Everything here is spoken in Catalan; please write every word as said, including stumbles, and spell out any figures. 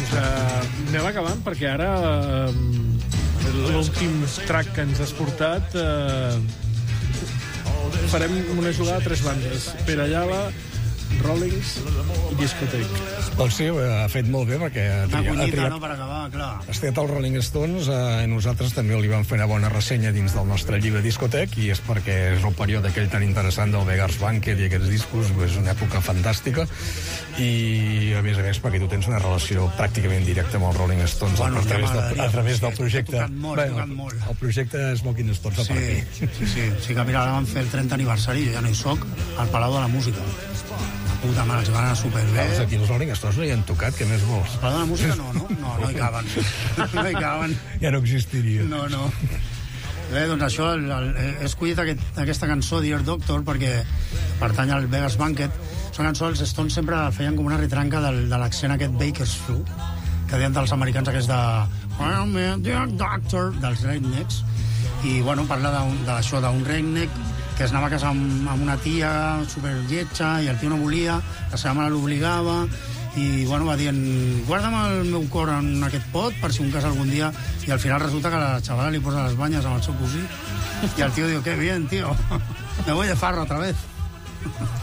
doncs uh, anem acabant, perquè ara uh, l'últim track que ens has portat uh, farem una jugada a tres bandes: Pere Ayala, Rollings i Discoteque. Doncs sí, ha fet molt bé, perquè ha Una triat, ha collita, triat, no?, per acabar, clar. has triat els Rolling Stones, eh, i nosaltres també li vam fer una bona ressenya dins del nostre llibre Discotec, i és perquè és el període aquell tan interessant del Beggars Banquet i aquests discos, és una època fantàstica, i a més a més perquè tu tens una relació pràcticament directa amb els Rolling Stones, Bueno, a través, del, a través del sí, projecte. he tocat molt, he tocat molt. El projecte Smoking Stones a Sí, partir. sí, sí, sí que mira, ara van fer el trenta aniversari, jo ja no hi soc, al Palau de la Música. La puta mare, els van anar superbé. Veus, aquí els Rolling Stones no hi han tocat, què més vols? Al Palau de la Música no, no? No, no hi caben. No hi caben. Ja no existiria. No, no. Bé, doncs això, el, el, he escollit aquest, aquesta cançó, Dear Doctor, perquè pertany al Beggars Banquet. Són cançons, els Stones sempre feien com una retranca del, de l'accent aquest Bakersfield, que deien dels americans aquests de well, man, Dear Doctor, dels rednecks. I, bueno, parla d'això, d'un redneck que es anava a casar amb, amb una tia superlletja i el tio no volia, la seva mare l'obligava, i bueno, va dient, guarda'm el meu cor en aquest pot per si un cas algun dia, i al final resulta que la xavala li posa les banyes amb el seu cosí i el tio diu, qué bien, tío, me voy de farra otra vez.